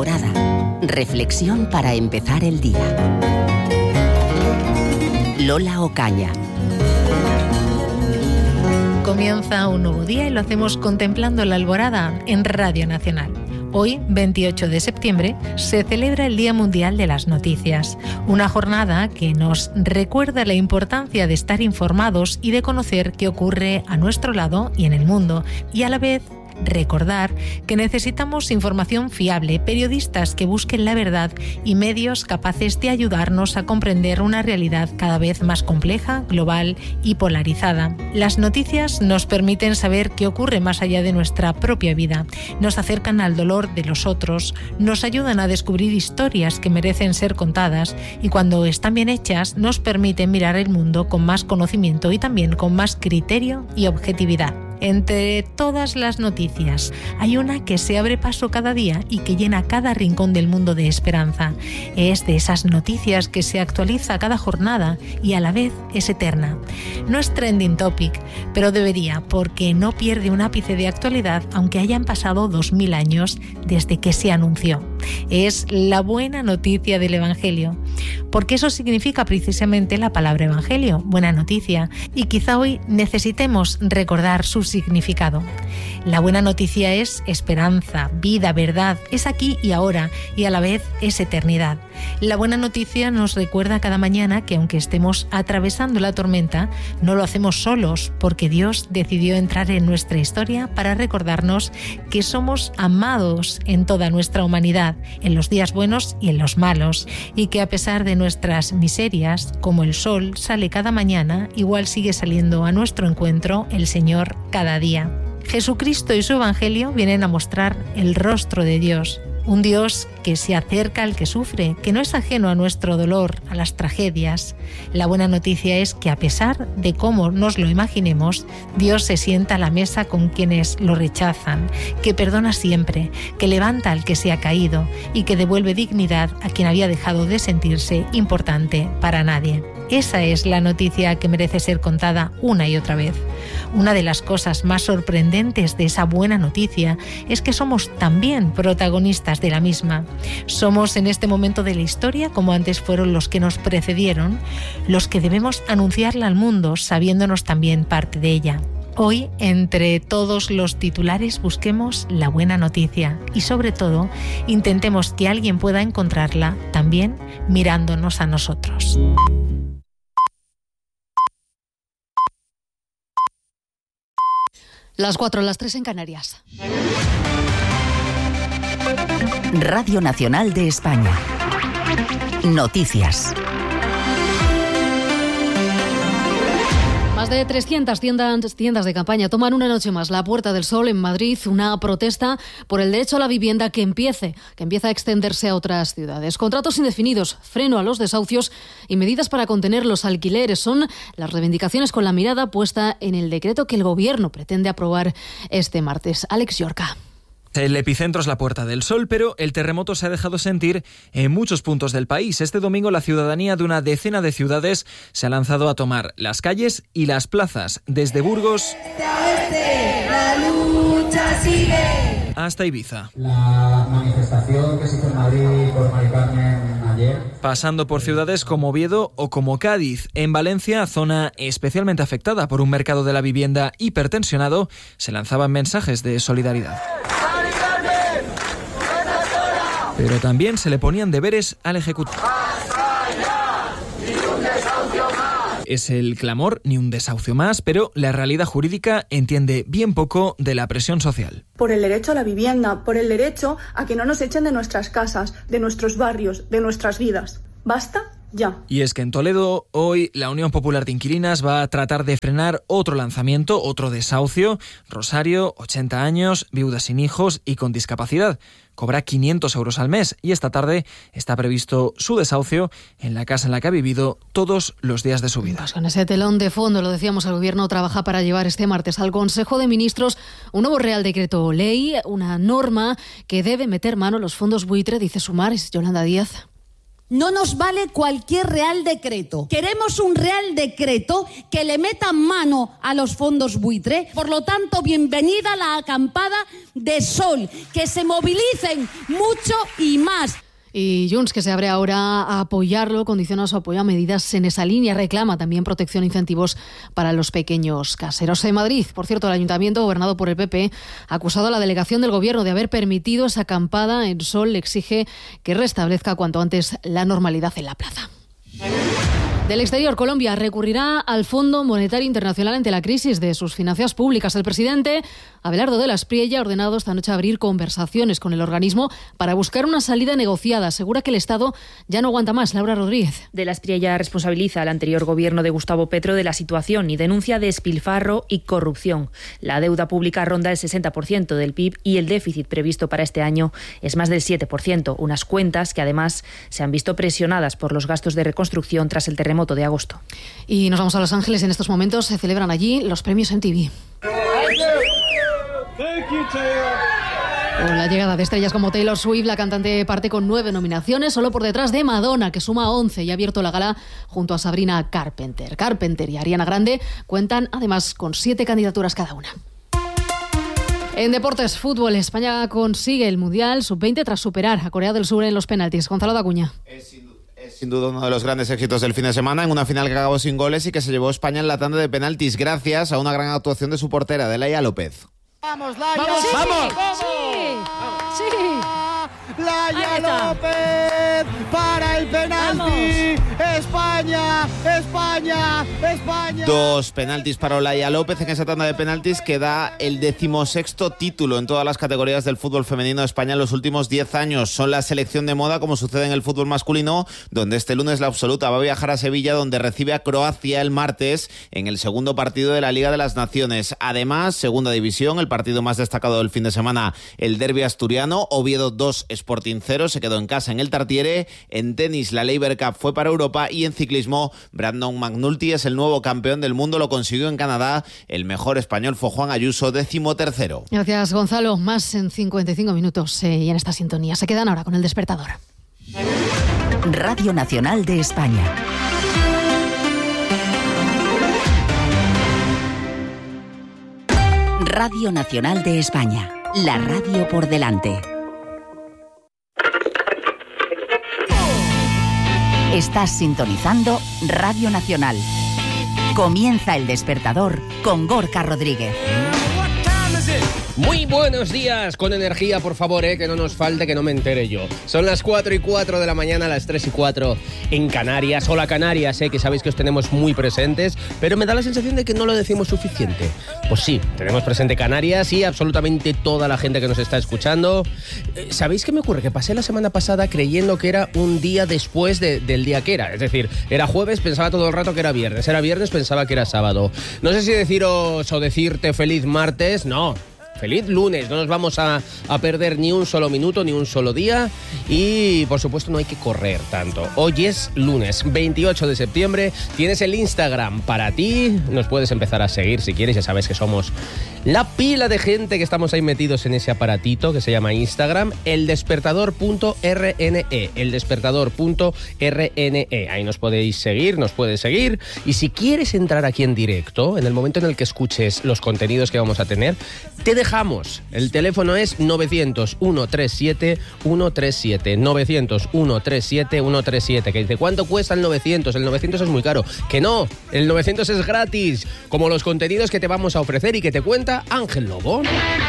Alborada. Reflexión para empezar el día. Lola Ocaña. Comienza un nuevo día y lo hacemos contemplando la alborada en Radio Nacional. Hoy, 28 de septiembre, se celebra el Día Mundial de las Noticias, una jornada que nos recuerda la importancia de estar informados y de conocer qué ocurre a nuestro lado y en el mundo, y a la vez recordar que necesitamos información fiable, periodistas que busquen la verdad y medios capaces de ayudarnos a comprender una realidad cada vez más compleja, global y polarizada. Las noticias nos permiten saber qué ocurre más allá de nuestra propia vida, nos acercan al dolor de los otros, nos ayudan a descubrir historias que merecen ser contadas y cuando están bien hechas nos permiten mirar el mundo con más conocimiento y también con más criterio y objetividad. Entre todas las noticias, hay una que se abre paso cada día y que llena cada rincón del mundo de esperanza. Es de esas noticias que se actualiza cada jornada y a la vez es eterna. No es trending topic, pero debería, porque no pierde un ápice de actualidad aunque hayan pasado 2000 años desde que se anunció. Es la buena noticia del Evangelio, porque eso significa precisamente la palabra Evangelio, buena noticia, y quizá hoy necesitemos recordar su significado. La buena noticia es esperanza, vida, verdad, es aquí y ahora y a la vez es eternidad. La buena noticia nos recuerda cada mañana que aunque estemos atravesando la tormenta, no lo hacemos solos porque Dios decidió entrar en nuestra historia para recordarnos que somos amados en toda nuestra humanidad, en los días buenos y en los malos, y que a pesar de nuestras miserias, como el sol sale cada mañana, igual sigue saliendo a nuestro encuentro el Señor cada día. Jesucristo y su Evangelio vienen a mostrar el rostro de Dios, un Dios que se acerca al que sufre, que no es ajeno a nuestro dolor, a las tragedias. La buena noticia es que a pesar de cómo nos lo imaginemos, Dios se sienta a la mesa con quienes lo rechazan, que perdona siempre, que levanta al que se ha caído y que devuelve dignidad a quien había dejado de sentirse importante para nadie. Esa es la noticia que merece ser contada una y otra vez. Una de las cosas más sorprendentes de esa buena noticia es que somos también protagonistas de la misma. Somos en este momento de la historia, como antes fueron los que nos precedieron, los que debemos anunciarla al mundo, sabiéndonos también parte de ella. Hoy, entre todos los titulares, busquemos la buena noticia y, sobre todo, intentemos que alguien pueda encontrarla también mirándonos a nosotros. Las 4, las 3 en Canarias. Radio Nacional de España. Noticias. Más de 300 tiendas de campaña toman una noche más la Puerta del Sol en Madrid, una protesta por el derecho a la vivienda que empieza a extenderse a otras ciudades. Contratos indefinidos, freno a los desahucios y medidas para contener los alquileres son las reivindicaciones con la mirada puesta en el decreto que el Gobierno pretende aprobar este martes. Alex Yorca. El epicentro es la Puerta del Sol, pero el terremoto se ha dejado sentir en muchos puntos del país. Este domingo la ciudadanía de una decena de ciudades se ha lanzado a tomar las calles y las plazas, desde Burgos la lucha sigue hasta Ibiza. La manifestación que se hizo en Madrid por Mari Carmen ayer. Pasando por ciudades como Oviedo o como Cádiz. En Valencia, zona especialmente afectada por un mercado de la vivienda hipertensionado, se lanzaban mensajes de solidaridad. Pero también se le ponían deberes al Ejecutivo. Es el clamor, ni un desahucio más, pero la realidad jurídica entiende bien poco de la presión social. Por el derecho a la vivienda, por el derecho a que no nos echen de nuestras casas, de nuestros barrios, de nuestras vidas. ¿Basta? Ya. Y es que en Toledo hoy la Unión Popular de Inquilinas va a tratar de frenar otro lanzamiento, otro desahucio. Rosario, 80 años, viuda sin hijos y con discapacidad. Cobra 500 euros al mes y esta tarde está previsto su desahucio en la casa en la que ha vivido todos los días de su vida. Pues con ese telón de fondo, lo decíamos, el Gobierno trabaja para llevar este martes al Consejo de Ministros un nuevo Real Decreto Ley, una norma que debe meter mano a los fondos buitre, dice Sumar. Es Yolanda Díaz. No nos vale cualquier Real Decreto. Queremos un Real Decreto que le meta mano a los fondos buitre. Por lo tanto, bienvenida la acampada de Sol. Que se movilicen mucho y más. Y Junts, que se abre ahora a apoyarlo, condiciona su apoyo a medidas en esa línea, reclama también protección e incentivos para los pequeños caseros. En Madrid, por cierto, el ayuntamiento, gobernado por el PP, ha acusado a la delegación del gobierno de haber permitido esa acampada en Sol. Le exige que restablezca cuanto antes la normalidad en la plaza. Del exterior, Colombia recurrirá al Fondo Monetario Internacional ante la crisis de sus finanzas públicas. El presidente Abelardo de la Espriella ha ordenado esta noche abrir conversaciones con el organismo para buscar una salida negociada. Asegura que el Estado ya no aguanta más. Laura Rodríguez. De la Espriella responsabiliza al anterior gobierno de Gustavo Petro de la situación y denuncia despilfarro y corrupción. La deuda pública ronda el 60% del PIB y el déficit previsto para este año es más del 7%. Unas cuentas que además se han visto presionadas por los gastos de reconstrucción tras el terremoto de agosto. Y nos vamos a Los Ángeles. En estos momentos se celebran allí los premios MTV. Con la llegada de estrellas como Taylor Swift, la cantante parte con 9 nominaciones, solo por detrás de Madonna, que suma 11 y ha abierto la gala junto a Sabrina Carpenter. Carpenter y Ariana Grande cuentan además con 7 candidaturas cada una. En deportes, fútbol, España consigue el Mundial Sub-20 tras superar a Corea del Sur en los penaltis. Gonzalo Dacuña. Es sin duda uno de los grandes éxitos del fin de semana, en una final que acabó sin goles y que se llevó España en la tanda de penaltis gracias a una gran actuación de su portera, de Laia López. ¡Vamos, Laia! ¡Vamos! ¡Sí! Laia López para el penalti. España, España, España. 2 penaltis para Laia López en esa tanda de penaltis que da el 16º título en todas las categorías del fútbol femenino de España en los últimos 10 años. Son la selección de moda, como sucede en el fútbol masculino, donde este lunes la absoluta va a viajar a Sevilla, donde recibe a Croacia el martes en el segundo partido de la Liga de las Naciones. Además, segunda división, el partido más destacado del fin de semana, el derbi asturiano, Oviedo 2, Sporting 0, se quedó en casa en el Tartiere. En tenis, la Laver Cup fue para Europa, y en ciclismo, Brandon McNulty es el nuevo campeón del mundo, lo consiguió en Canadá. El mejor español fue Juan Ayuso, 13º. Gracias, Gonzalo. Más en 55 minutos y en esta sintonía. Se quedan ahora con El Despertador. Radio Nacional de España. Radio Nacional de España. La radio por delante. Estás sintonizando Radio Nacional. Comienza El Despertador con Gorka Rodríguez. Muy buenos días, con energía, por favor, que no nos falte, que no me entere yo. Son las 4:04 de la mañana, las 3:04 en Canarias. Hola Canarias, que sabéis que os tenemos muy presentes, pero me da la sensación de que no lo decimos suficiente. Pues sí, tenemos presente Canarias y absolutamente toda la gente que nos está escuchando. ¿Sabéis qué me ocurre? Que pasé la semana pasada creyendo que era un día después del día que era. Es decir, era jueves, pensaba todo el rato que era viernes. Era viernes, pensaba que era sábado. No sé si deciros o decirte feliz martes, no. Feliz lunes, no nos vamos a perder ni un solo minuto, ni un solo día y por supuesto no hay que correr tanto. Hoy es lunes 28 de septiembre, tienes el Instagram para ti, nos puedes empezar a seguir si quieres, ya sabes que somos la pila de gente que estamos ahí metidos en ese aparatito que se llama Instagram, eldespertador.rne, eldespertador.rne, ahí nos podéis seguir, nos puedes seguir y si quieres entrar aquí en directo, en el momento en el que escuches los contenidos que vamos a tener, te dejamos. El teléfono es 900-137-137. 900-137-137. Que dice, ¿cuánto cuesta el 900? El 900 es muy caro. Que no, el 900 es gratis. Como los contenidos que te vamos a ofrecer y que te cuenta Ángel Lobo.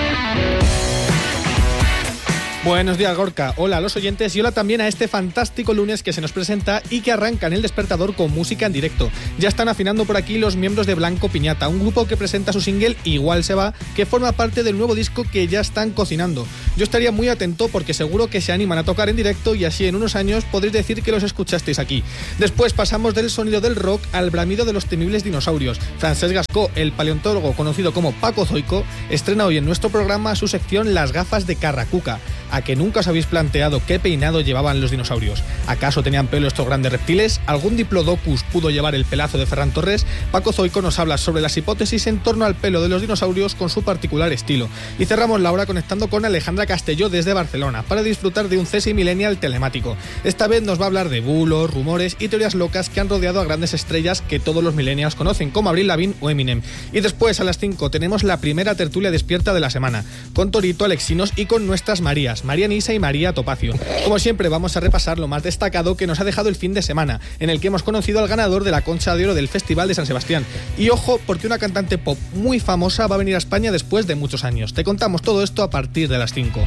Buenos días, Gorka. Hola a los oyentes y hola también a este fantástico lunes que se nos presenta y que arranca en El Despertador con música en directo. Ya están afinando por aquí los miembros de Blanco Piñata, un grupo que presenta su single Igual se va, que forma parte del nuevo disco que ya están cocinando. Yo estaría muy atento porque seguro que se animan a tocar en directo y así en unos años podréis decir que los escuchasteis aquí. Después pasamos del sonido del rock al bramido de los temibles dinosaurios. Francesc Gascó, el paleontólogo conocido como Paco Zoico, estrena hoy en nuestro programa su sección Las gafas de Carracuca. ¿A que nunca os habéis planteado qué peinado llevaban los dinosaurios? ¿Acaso tenían pelo estos grandes reptiles? ¿Algún diplodocus pudo llevar el pelazo de Ferran Torres? Paco Zoico nos habla sobre las hipótesis en torno al pelo de los dinosaurios con su particular estilo. Y cerramos la hora conectando con Alejandra Castelló desde Barcelona para disfrutar de un CSI Millennial telemático. Esta vez nos va a hablar de bulos, rumores y teorías locas que han rodeado a grandes estrellas que todos los millennials conocen, como Avril Lavigne o Eminem. Y después, a las 5, tenemos la primera tertulia despierta de la semana, con Torito, Alexinos y con nuestras Marías, María Nisa y María Topacio. Como siempre, vamos a repasar lo más destacado que nos ha dejado el fin de semana, en el que hemos conocido al ganador de la Concha de Oro del Festival de San Sebastián. Y ojo, porque una cantante pop muy famosa va a venir a España después de muchos años. Te contamos todo esto a partir de las 5.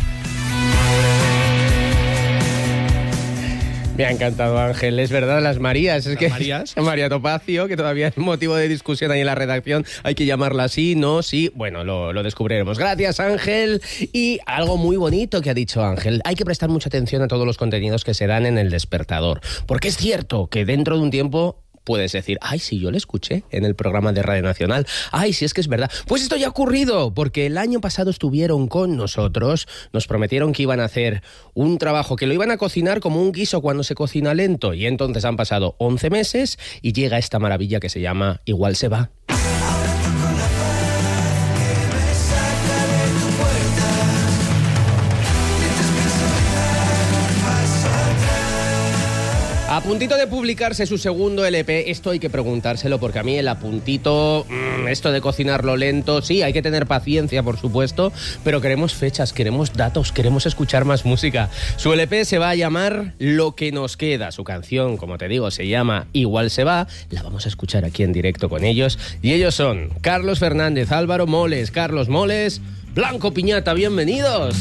Me ha encantado, Ángel. Es verdad, las Marías. Es que Marías. María Topacio, que todavía es motivo de discusión ahí en la redacción. Hay que llamarla así, no, sí. Bueno, lo descubriremos. Gracias, Ángel. Y algo muy bonito que ha dicho Ángel. Hay que prestar mucha atención a todos los contenidos que se dan en El Despertador. Porque es cierto que dentro de un tiempo puedes decir, ay, sí, yo lo escuché en el programa de Radio Nacional. Ay, sí, es que es verdad. Pues esto ya ha ocurrido, porque el año pasado estuvieron con nosotros, nos prometieron que iban a hacer un trabajo, que lo iban a cocinar como un guiso cuando se cocina lento, y entonces han pasado 11 meses y llega esta maravilla que se llama Igual se va. A puntito de publicarse su segundo LP, esto hay que preguntárselo, porque a mí el apuntito, esto de cocinarlo lento, sí, hay que tener paciencia, por supuesto, pero queremos fechas, queremos datos, queremos escuchar más música. Su LP se va a llamar Lo que nos queda. Su canción, como te digo, se llama Igual se va. La vamos a escuchar aquí en directo con ellos. Y ellos son Carlos Fernández, Álvaro Moles, Carlos Moles, Blanco Piñata, bienvenidos.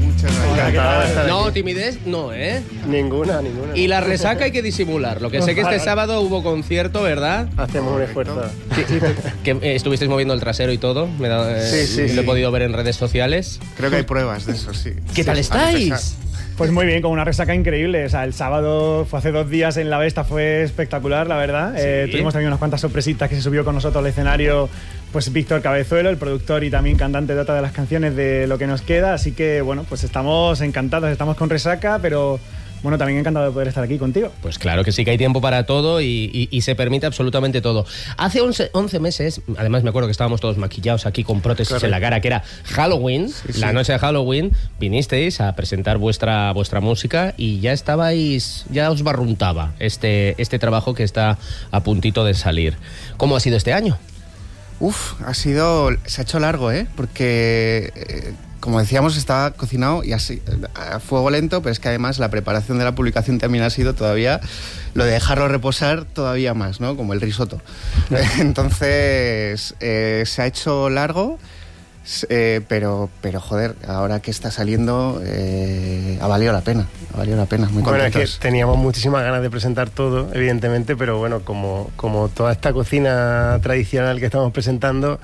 No, timidez, no, ¿eh? Ninguna. Y la resaca hay que disimularlo, que sé que este sábado hubo concierto, ¿verdad? Hacemos un esfuerzo. Sí, que estuvisteis moviendo el trasero y todo, sí. Lo he podido ver en redes sociales. Creo que hay pruebas de eso, sí. ¿Qué tal estáis? Pues muy bien, con una resaca increíble. O sea, el sábado fue hace 2 días en La Vesta, fue espectacular, la verdad. Sí. Tuvimos también unas cuantas sorpresitas que se subió con nosotros al escenario, pues Víctor Cabezuelo, el productor y también cantante de otra de las canciones de Lo que nos queda. Así que, bueno, pues estamos encantados, estamos con resaca, pero bueno, también encantado de poder estar aquí contigo. Pues claro que sí, que hay tiempo para todo y se permite absolutamente todo. Hace 11 meses, además me acuerdo que estábamos todos maquillados aquí con prótesis en la cara, que era Halloween, la noche de Halloween, vinisteis a presentar vuestra música y ya estabais, ya os barruntaba este trabajo que está a puntito de salir. ¿Cómo ha sido este año? Se ha hecho largo, porque como decíamos, estaba cocinado y así a fuego lento, pero es que además la preparación de la publicación también ha sido todavía lo de dejarlo reposar todavía más, ¿no? Como el risotto. Entonces se ha hecho largo, pero joder, ahora que está saliendo ha valido la pena, muy contentos. Bueno, es que teníamos muchísimas ganas de presentar todo, evidentemente, pero bueno, como toda esta cocina tradicional que estamos presentando,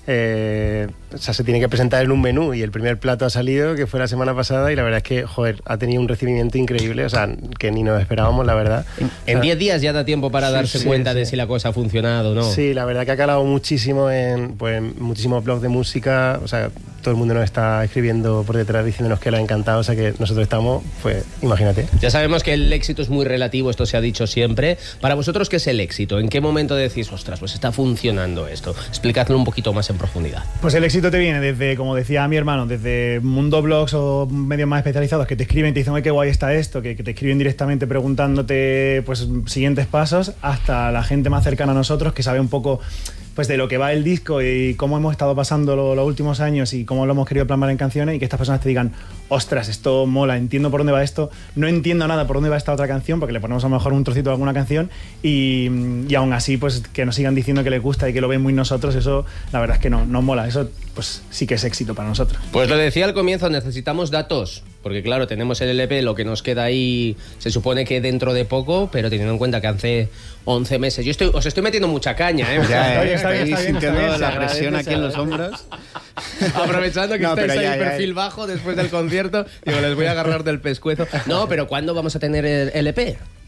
se tiene que presentar en un menú y el primer plato ha salido, que fue la semana pasada, y la verdad es que, joder, ha tenido un recibimiento increíble, o sea, que ni nos esperábamos, la verdad. En 10 días ya da tiempo para darse cuenta de si la cosa ha funcionado o no. Sí, la verdad que ha calado muchísimo en muchísimos blogs de música, o sea, todo el mundo nos está escribiendo por detrás diciéndonos que le ha encantado, o sea que nosotros estamos, pues, imagínate. Ya sabemos que el éxito es muy relativo, esto se ha dicho siempre. Para vosotros, ¿qué es el éxito? ¿En qué momento decís, ostras, pues está funcionando esto? Explicadlo un poquito más en profundidad. Pues el éxito te viene desde, como decía mi hermano, desde mundo blogs o medios más especializados que te escriben y te dicen, oye, qué guay está esto, que te escriben directamente preguntándote pues siguientes pasos, hasta la gente más cercana a nosotros que sabe un poco pues de lo que va el disco y cómo hemos estado pasando los últimos años y cómo lo hemos querido plasmar en canciones, y que estas personas te digan, ostras, esto mola, entiendo por dónde va esto, no entiendo nada por dónde va esta otra canción, porque le ponemos a lo mejor un trocito de alguna canción y aún así pues que nos sigan diciendo que les gusta y que lo ven muy nosotros, eso la verdad es que nos mola, eso pues sí que es éxito para nosotros. Pues lo decía al comienzo, necesitamos datos, porque claro, tenemos el LP, lo que nos queda ahí se supone que dentro de poco, pero teniendo en cuenta que hace 11 meses, os estoy metiendo mucha caña, Estoy sintiendo la agresión aquí en los hombros. Aprovechando que estáis ahí perfil bajo después del concierto, digo, les voy a agarrar del pescuezo. No, pero ¿cuándo vamos a tener el LP?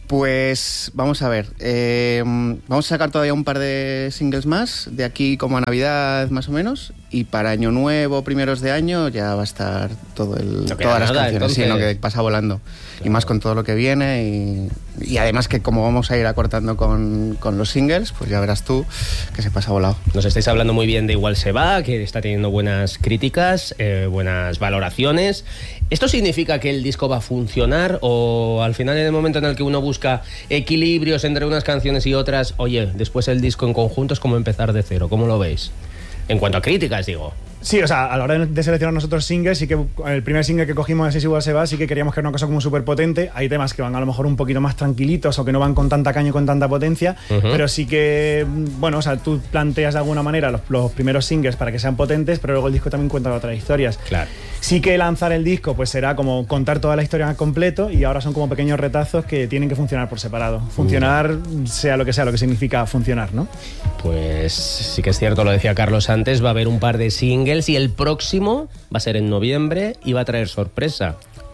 Pues vamos a ver, vamos a sacar todavía un par de singles más, de aquí como a Navidad más o menos, y para Año Nuevo, primeros de año, ya va a estar todas las canciones, entonces. Sí, que pasa volando, claro. Y más con todo lo que viene, y además que como vamos a ir acortando con los singles, pues ya verás tú que se pasa volado. Nos estáis hablando muy bien de Igual se va, que está teniendo buenas críticas, buenas valoraciones. ¿Esto significa que el disco va a funcionar o al final en el momento en el que uno busca equilibrios entre unas canciones y otras, oye, después el disco en conjunto es como empezar de cero? ¿Cómo lo veis? En cuanto a críticas, digo. Sí, o sea, a la hora de seleccionar nosotros singles, sí que el primer single que cogimos es Igual se va, sí que queríamos que era una cosa como súper potente. Hay temas que van a lo mejor un poquito más tranquilitos o que no van con tanta caña y con tanta potencia, pero sí que, bueno, o sea, tú planteas de alguna manera los primeros singles para que sean potentes, pero luego el disco también cuenta otras historias. Claro. Sí que lanzar el disco pues será como contar toda la historia completo, y ahora son como pequeños retazos que tienen que funcionar por separado. Funcionar, sea lo que significa funcionar, ¿no? Pues sí que es cierto, lo decía Carlos antes, va a haber un par de singles y el próximo va a ser en noviembre y va a traer sorpresa.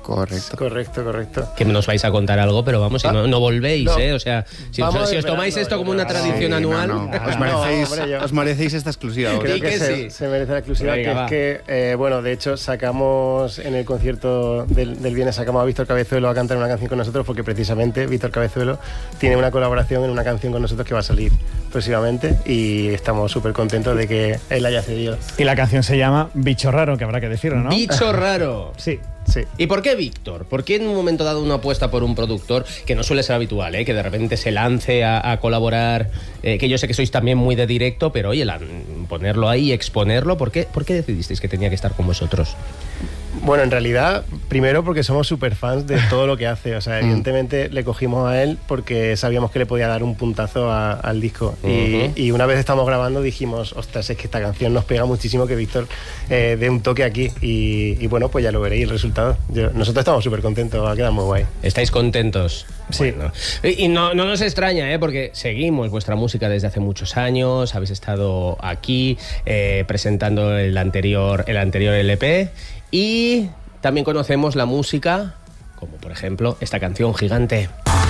Correcto. Que nos vais a contar algo, pero vamos, si no volvéis, no. O sea, si os tomáis esto como una tradición anual... Os merecéis esta exclusiva. Creo que sí. Se merece la exclusiva, Venga, que es que, bueno, de hecho, sacamos en el concierto del viernes, sacamos a Víctor Cabezuelo a cantar una canción con nosotros, porque precisamente Víctor Cabezuelo tiene una colaboración en una canción con nosotros que va a salir próximamente, y estamos súper contentos de que él haya cedido. Y la canción se llama Bicho Raro, que habrá que decirlo, ¿no? Bicho Raro. Sí. ¿Y por qué Víctor? ¿Por qué en un momento dado una apuesta por un productor que no suele ser habitual, que de repente se lance a colaborar, que yo sé que sois también muy de directo, pero oye, ponerlo ahí, exponerlo, ¿por qué decidisteis que tenía que estar con vosotros? Bueno, en realidad, primero porque somos súper fans de todo lo que hace. O sea, evidentemente le cogimos a él porque sabíamos que le podía dar un puntazo al disco. Y una vez estamos grabando dijimos, ostras, es que esta canción nos pega muchísimo, que Víctor dé un toque aquí. Y bueno, pues ya lo veréis el resultado. Nosotros estamos súper contentos, va a quedar muy guay. ¿Estáis contentos? Sí. Bueno. Y no nos extraña, porque seguimos vuestra música desde hace muchos años. Habéis estado aquí presentando el anterior LP. Y también conocemos la música, como por ejemplo esta canción Gigante.